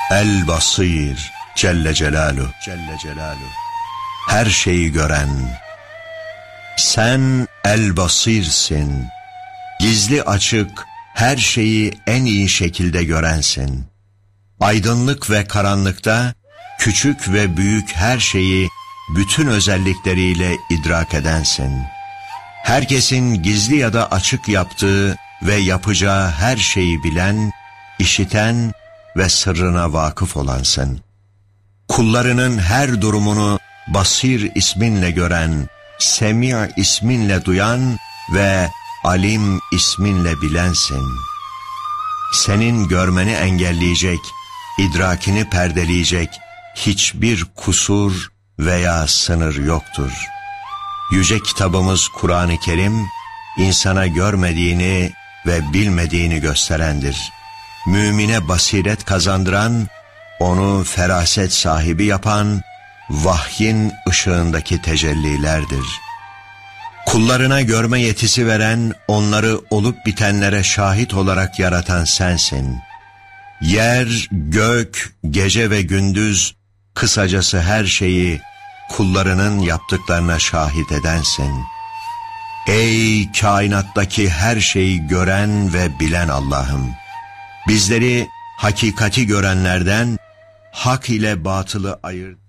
El-Basir Celle Celaluhu. Her şeyi gören. Sen El-Basir'sin. Gizli açık her şeyi en iyi şekilde görensin. Aydınlık ve karanlıkta küçük ve büyük her şeyi bütün özellikleriyle idrak edensin. Herkesin gizli ya da açık yaptığı ve yapacağı her şeyi bilen, işiten ve sırrına vakıf olansın. Kullarının her durumunu Basir isminle gören, Semi' isminle duyan ve Alim isminle bilensin. Senin görmeni engelleyecek, idrakini perdeleyecek hiçbir kusur veya sınır yoktur. Yüce kitabımız Kur'an-ı Kerim, insana görmediğini ve bilmediğini gösterendir. Mümine basiret kazandıran, onu feraset sahibi yapan, vahyin ışığındaki tecellilerdir. Kullarına görme yetisi veren, onları olup bitenlere şahit olarak yaratan sensin. Yer, gök, gece ve gündüz, kısacası her şeyi kullarının yaptıklarına şahit edensin. Ey kainattaki her şeyi gören ve bilen Allah'ım! Bizleri hakikati görenlerden, hak ile batılı ayırt